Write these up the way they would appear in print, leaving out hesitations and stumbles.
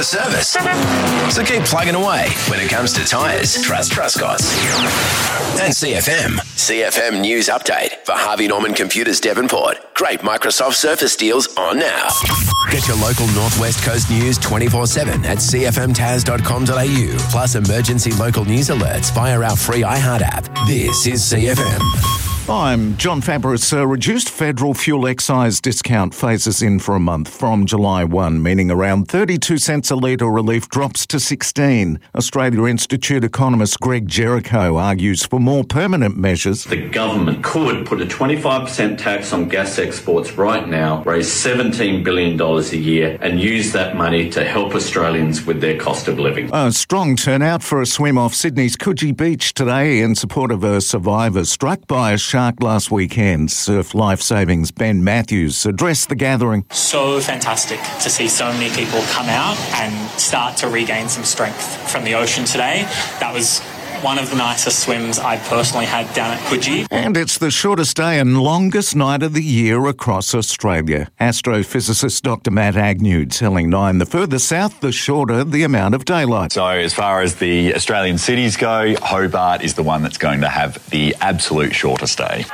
service. So keep plugging away. When it comes to tyres, trust Truscott's. And CFM. CFM News Update for Harvey Norman Computers Devonport. Great Microsoft Surface deals on now. Get your local Northwest Coast news 24/7 at cfmtaz.com.au. Plus emergency local news alerts via our free iHeart app. This is CFM. I'm John Fabris. A reduced federal fuel excise discount phases in for a month from July 1, meaning around 32 cents a litre relief drops to 16. Australia Institute economist Greg Jericho argues for more permanent measures. The government could put a 25% tax on gas exports right now, raise $17 billion a year and use that money to help Australians with their cost of living. A strong turnout for a swim off Sydney's Coogee Beach today in support of a survivor struck by a shark last weekend. Surf Life Savings' Ben Matthews addressed the gathering. So fantastic to see so many people come out and start to regain some strength from the ocean today. That was one of the nicest swims I personally had down at Coogee. And it's the shortest day and longest night of the year across Australia. Astrophysicist Dr. Matt Agnew telling Nine the further south, the shorter the amount of daylight. So as far as the Australian cities go, Hobart is the one that's going to have the absolute shortest day.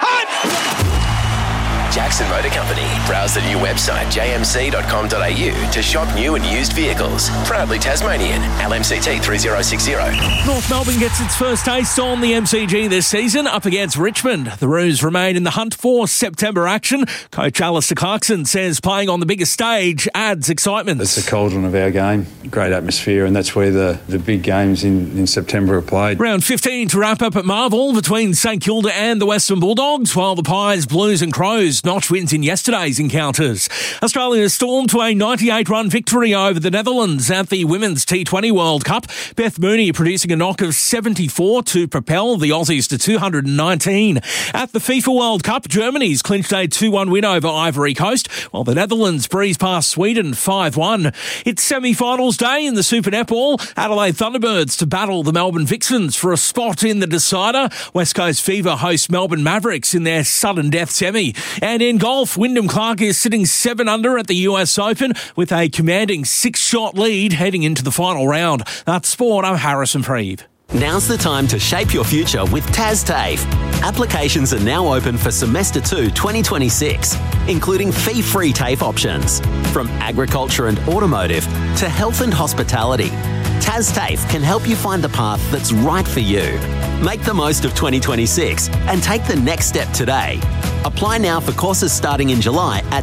Jackson Motor Company. Browse the new website jmc.com.au to shop new and used vehicles. Proudly Tasmanian. LMCT 3060. North Melbourne gets its first taste on the MCG this season up against Richmond. The Roos remain in the hunt for September action. Coach Alistair Clarkson says playing on the biggest stage adds excitement. It's the cauldron of our game. Great atmosphere, and that's where the big games in September are played. Round 15 to wrap up at Marvel between St Kilda and the Western Bulldogs, while the Pies, Blues and Crows notch wins in yesterday's encounters. Australia stormed to a 98-run victory over the Netherlands at the Women's T20 World Cup. Beth Mooney producing a knock of 74 to propel the Aussies to 219. At the FIFA World Cup, Germany's clinched a 2-1 win over Ivory Coast, while the Netherlands breezed past Sweden 5-1. It's semi-finals day in the Super Netball. Adelaide Thunderbirds to battle the Melbourne Vixens for a spot in the decider. West Coast Fever host Melbourne Mavericks in their sudden death semi. And in golf, Wyndham Clark is sitting 7 under at the US Open with a commanding 6-shot lead heading into the final round. That's sport. I'm Harrison Freeve. Now's the time to shape your future with TAFE. Applications are now open for Semester 2 2026, including fee-free TAFE options. From agriculture and automotive to health and hospitality, TAFE can help you find the path that's right for you. Make the most of 2026 and take the next step today. Apply now for courses starting in July at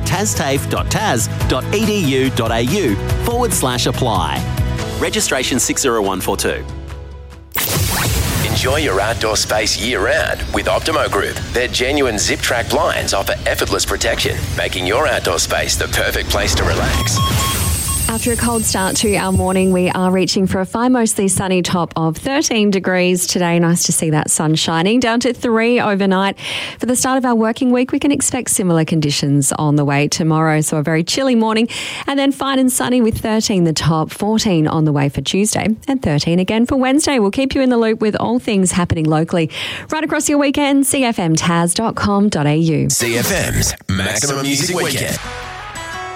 tastafe.tas.edu.au/apply. Registration 60142. Enjoy your outdoor space year-round with Optimo Group. Their genuine zip-track blinds offer effortless protection, making your outdoor space the perfect place to relax. After a cold start to our morning, we are reaching for a fine, mostly sunny top of 13 degrees today. Nice to see that sun shining. Down to 3 overnight. For the start of our working week, we can expect similar conditions on the way tomorrow. So a very chilly morning, and then fine and sunny with 13 the top, 14 on the way for Tuesday, and 13 again for Wednesday. We'll keep you in the loop with all things happening locally right across your weekend. cfmtaz.com.au. CFM's Maximum Music Weekend.